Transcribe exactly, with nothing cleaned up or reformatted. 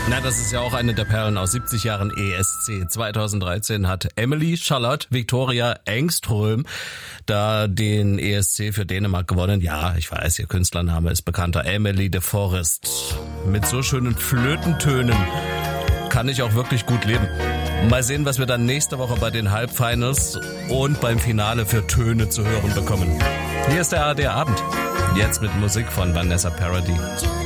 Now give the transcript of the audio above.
Na, das ist ja auch eine der Perlen aus siebzig Jahren E S C. zweitausenddreizehn hat Emily Charlotte Victoria Engström da den E S C für Dänemark gewonnen. Ja, ich weiß, ihr Künstlername ist bekannter. Emily de Forest. Mit so schönen Flötentönen kann ich auch wirklich gut leben. Mal sehen, was wir dann nächste Woche bei den Halbfinals und beim Finale für Töne zu hören bekommen. Hier ist der A R D Abend. Jetzt mit Musik von Vanessa Paradis.